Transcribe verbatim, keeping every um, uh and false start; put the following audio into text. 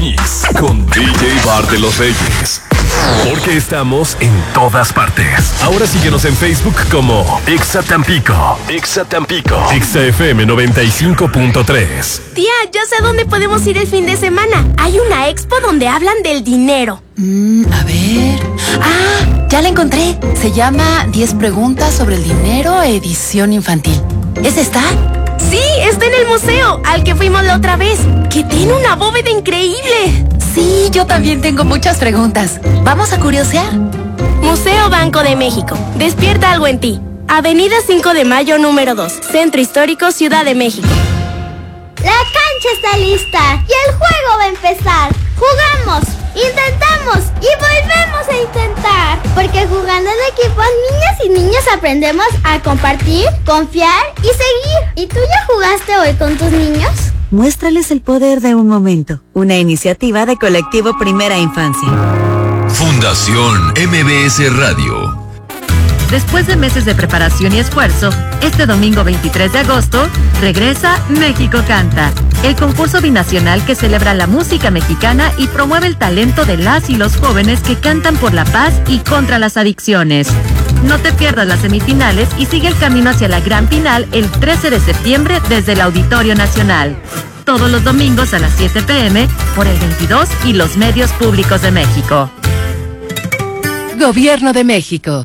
Mix con D J Bar de los Reyes. Porque estamos en todas partes. Ahora síguenos en Facebook como Exa Tampico. Exa Tampico. Exa F M noventa y cinco punto tres. Tía, ya sé dónde podemos ir el fin de semana. Hay una expo donde hablan del dinero. Mm, a ver. Ah, ya la encontré. Se llama diez preguntas sobre el dinero, edición infantil. ¿Es esta? Sí, está en el museo al que fuimos la otra vez, que tiene una bóveda increíble. Sí, yo también tengo muchas preguntas. ¿Vamos a curiosear? Museo Banco de México. Despierta algo en ti. Avenida cinco de mayo número dos, Centro Histórico, Ciudad de México. La cancha está lista y el juego va a empezar. Jugamos, intentamos y volvemos a intentar. Porque jugando en equipo, niñas y niños aprendemos a compartir, confiar y seguir. ¿Y tú ya jugaste hoy con tus niños? Muéstrales el poder de un momento. Una iniciativa de Colectivo Primera Infancia. Fundación M B S Radio. Después de meses de preparación y esfuerzo, este domingo veintitrés de agosto, regresa México Canta, el concurso binacional que celebra la música mexicana y promueve el talento de las y los jóvenes que cantan por la paz y contra las adicciones. No te pierdas las semifinales y sigue el camino hacia la gran final el trece de septiembre desde el Auditorio Nacional. Todos los domingos a las siete pe eme por el veintidós y los medios públicos de México. Gobierno de México.